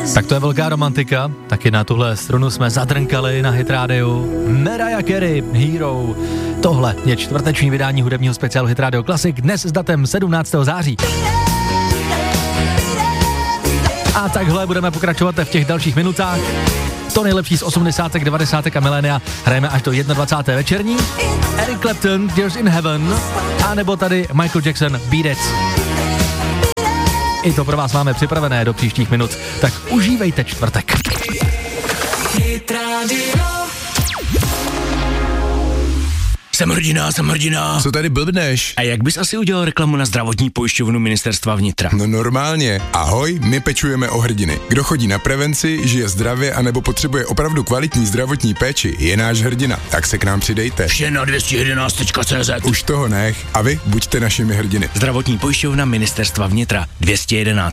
Tak to je velká romantika, taky na tuhle strunu jsme zadrnkali na Hit Radio. Mariah Carey, Hero. Tohle je čtvrteční vydání hudebního speciálu Hit Radio Classic, dnes s datem 17. září. A takhle budeme pokračovat v těch dalších minutách. To nejlepší z 80., 90. a milénia hrajeme až do 21. večerní. Eric Clapton, Tears in Heaven, a nebo tady Michael Jackson, Beat It. I to pro vás máme připravené do příštích minut, tak užívejte čtvrtek. Jsem hrdina. Co tady blbneš? A jak bys asi udělal reklamu na zdravotní pojišťovnu Ministerstva vnitra? No normálně. Ahoj, my pečujeme o hrdiny. Kdo chodí na prevenci, žije zdravě anebo potřebuje opravdu kvalitní zdravotní péči, je náš hrdina. Tak se k nám přidejte. Vše na 211.cz. Už toho nech. A vy buďte našimi hrdiny. Zdravotní pojišťovna Ministerstva vnitra 211.